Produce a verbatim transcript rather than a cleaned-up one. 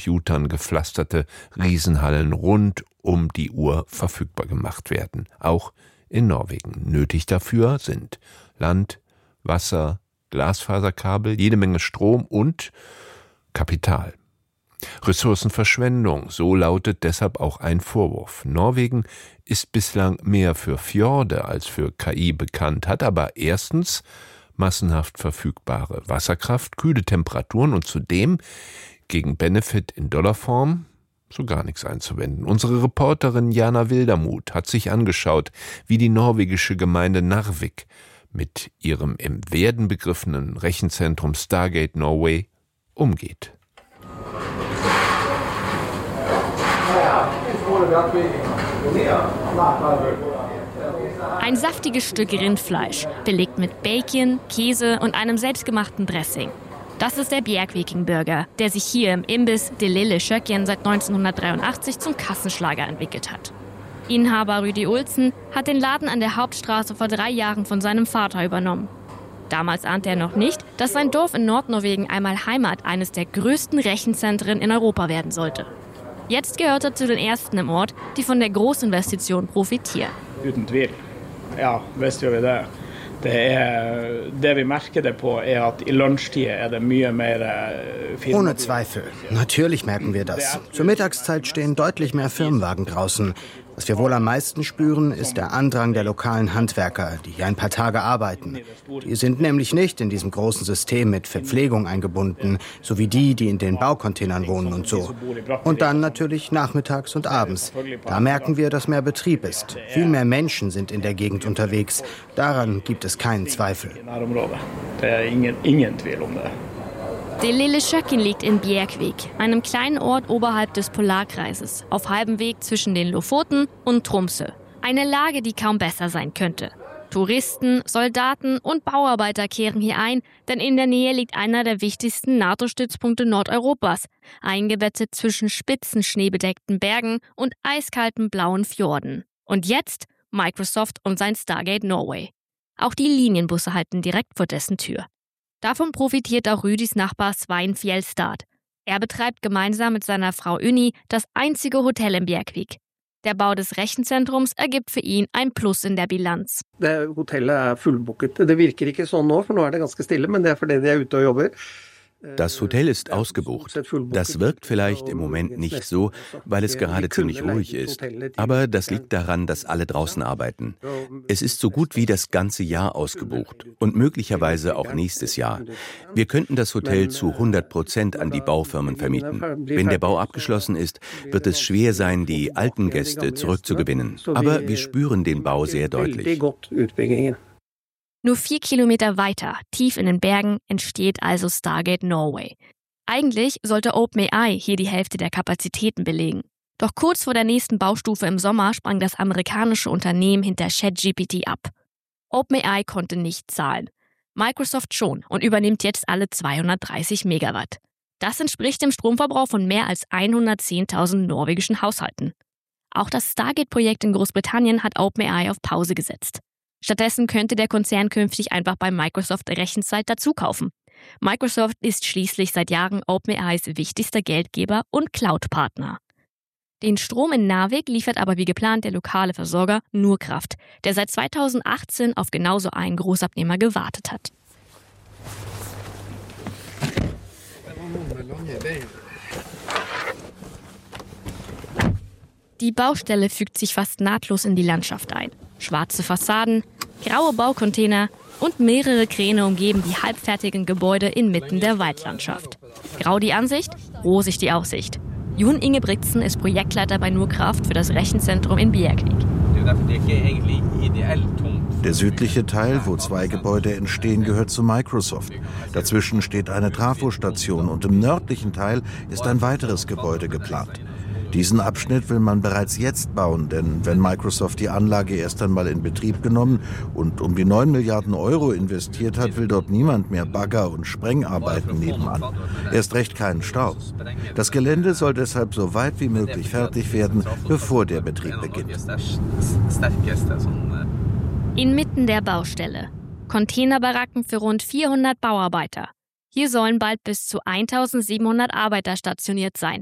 Computern gepflasterte Riesenhallen rund um die Uhr verfügbar gemacht werden, auch in Norwegen. Nötig dafür sind Land, Wasser, Glasfaserkabel, jede Menge Strom und Kapital. Ressourcenverschwendung, so lautet deshalb auch ein Vorwurf. Norwegen ist bislang mehr für Fjorde als für K I bekannt, hat aber erstens massenhaft verfügbare Wasserkraft, kühle Temperaturen und zudem gegen Benefit in Dollarform so gar nichts einzuwenden. Unsere Reporterin Jana Wildermuth hat sich angeschaut, wie die norwegische Gemeinde Narvik mit ihrem im Werden begriffenen Rechenzentrum Stargate Norway umgeht. Ein saftiges Stück Rindfleisch, belegt mit Bacon, Käse und einem selbstgemachten Dressing. Das ist der Bjerkviking-Burger, der sich hier im Imbiss Det Lille Kjøkken seit neunzehnhundertdreiundachtzig zum Kassenschlager entwickelt hat. Inhaber Rudi Olsen hat den Laden an der Hauptstraße vor drei Jahren von seinem Vater übernommen. Damals ahnte er noch nicht, dass sein Dorf in Nordnorwegen einmal Heimat eines der größten Rechenzentren in Europa werden sollte. Jetzt gehört er zu den ersten im Ort, die von der Großinvestition profitieren. Uten tvil. Ja, visst gjør vi det. Det er, det vi merker det på, er at i lunsjtid er det mye mer firma. Ohne Zweifel. Natürlich merken wir das. Zur Mittagszeit stehen deutlich mehr Firmenwagen draußen. Was wir wohl am meisten spüren, ist der Andrang der lokalen Handwerker, die hier ein paar Tage arbeiten. Die sind nämlich nicht in diesem großen System mit Verpflegung eingebunden, so wie die, die in den Baucontainern wohnen und so. Und dann natürlich nachmittags und abends. Da merken wir, dass mehr Betrieb ist. Viel mehr Menschen sind in der Gegend unterwegs. Daran gibt es keinen Zweifel. Det Lille Kjøkken liegt in Bjerkvik, einem kleinen Ort oberhalb des Polarkreises, auf halbem Weg zwischen den Lofoten und Tromsø. Eine Lage, die kaum besser sein könnte. Touristen, Soldaten und Bauarbeiter kehren hier ein, denn in der Nähe liegt einer der wichtigsten NATO-Stützpunkte Nordeuropas, eingebettet zwischen spitzen schneebedeckten Bergen und eiskalten blauen Fjorden. Und jetzt Microsoft und sein Stargate Norway. Auch die Linienbusse halten direkt vor dessen Tür. Davon profitiert auch Rüdis Nachbar Svein Fjellstad. Er betreibt gemeinsam mit seiner Frau Unni das einzige Hotel in Bjerkvik. Der Bau des Rechenzentrums ergibt für ihn ein Plus in der Bilanz. Det hotellet er fullbooket. Det virker ikke sånn nå, for nå er det ganske stille, men det er fordi de er ute og jobber. Das Hotel ist ausgebucht. Das wirkt vielleicht im Moment nicht so, weil es gerade ziemlich ruhig ist. Aber das liegt daran, dass alle draußen arbeiten. Es ist so gut wie das ganze Jahr ausgebucht und möglicherweise auch nächstes Jahr. Wir könnten das Hotel zu hundert Prozent an die Baufirmen vermieten. Wenn der Bau abgeschlossen ist, wird es schwer sein, die alten Gäste zurückzugewinnen. Aber wir spüren den Bau sehr deutlich. Nur vier Kilometer weiter, tief in den Bergen, entsteht also Stargate Norway. Eigentlich sollte OpenAI hier die Hälfte der Kapazitäten belegen. Doch kurz vor der nächsten Baustufe im Sommer sprang das amerikanische Unternehmen hinter ChatGPT ab. OpenAI konnte nicht zahlen. Microsoft schon und übernimmt jetzt alle zweihundertdreißig Megawatt. Das entspricht dem Stromverbrauch von mehr als hundertzehntausend norwegischen Haushalten. Auch das Stargate-Projekt in Großbritannien hat OpenAI auf Pause gesetzt. Stattdessen könnte der Konzern künftig einfach bei Microsoft Rechenzeit dazukaufen. Microsoft ist schließlich seit Jahren OpenAIs wichtigster Geldgeber und Cloud-Partner. Den Strom in Narvik liefert aber wie geplant der lokale Versorger Nordkraft, der seit zweitausendachtzehn auf genauso einen Großabnehmer gewartet hat. Die Baustelle fügt sich fast nahtlos in die Landschaft ein. Schwarze Fassaden, graue Baucontainer und mehrere Kräne umgeben die halbfertigen Gebäude inmitten der Waldlandschaft. Grau die Ansicht, rosig die Aussicht. Jon Ingebrigtsen ist Projektleiter bei Nordkraft für das Rechenzentrum in Bjerkvik. Der südliche Teil, wo zwei Gebäude entstehen, gehört zu Microsoft. Dazwischen steht eine Trafostation und im nördlichen Teil ist ein weiteres Gebäude geplant. Diesen Abschnitt will man bereits jetzt bauen, denn wenn Microsoft die Anlage erst einmal in Betrieb genommen und um die neun Milliarden Euro investiert hat, will dort niemand mehr Bagger- und Sprengarbeiten nebenan. Erst recht keinen Stau. Das Gelände soll deshalb so weit wie möglich fertig werden, bevor der Betrieb beginnt. Inmitten der Baustelle. Containerbaracken für rund vierhundert Bauarbeiter. Hier sollen bald bis zu eintausendsiebenhundert Arbeiter stationiert sein.